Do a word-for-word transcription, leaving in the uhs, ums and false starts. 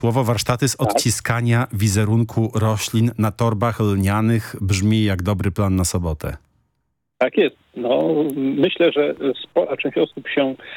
Słowo warsztaty z odciskania wizerunku roślin na torbach lnianych brzmi jak dobry plan na sobotę. Tak jest. No, myślę, że spora część osób się